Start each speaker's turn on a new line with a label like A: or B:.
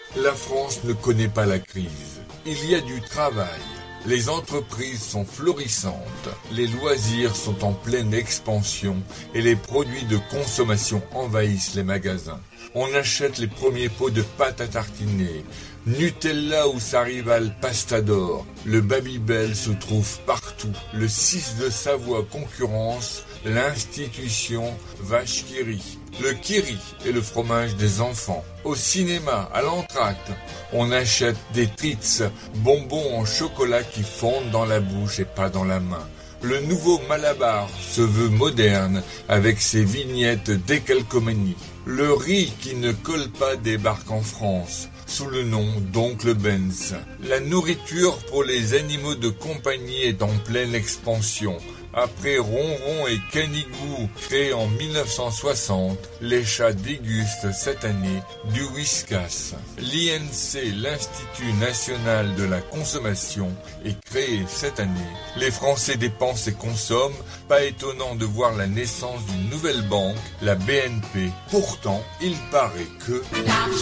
A: La France ne connaît pas la crise. Il y a du travail. Les entreprises sont florissantes, les loisirs sont en pleine expansion et les produits de consommation envahissent les magasins. On achète les premiers pots de pâte à tartiner, Nutella ou sa rivale Pastador. Le Babybel se trouve partout. Le 6 de Savoie concurrence l'institution Vache qui rit. Le Kiri est le fromage des enfants. Au cinéma, à l'entracte, on achète des Tritz, bonbons en chocolat qui fondent dans la bouche et pas dans la main. Le nouveau Malabar se veut moderne avec ses vignettes décalcomanie. Le riz qui ne colle pas débarque en France sous le nom d'Oncle Benz. La nourriture pour les animaux de compagnie est en pleine expansion. Après Ronron et Canigou créés en 1960, les chats dégustent cette année du Whiskas. L'INC, l'Institut National de la Consommation, est créé cette année. Les Français dépensent et consomment. Pas étonnant de voir la naissance d'une nouvelle banque, la BNP. Pourtant, il paraît que...